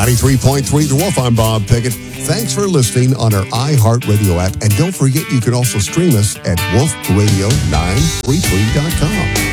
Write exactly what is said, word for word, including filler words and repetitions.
ninety-three point three The Wolf, I'm Bob Pickett. Thanks for listening on our iHeartRadio app. And don't forget, you can also stream us at wolf radio nine three three dot com.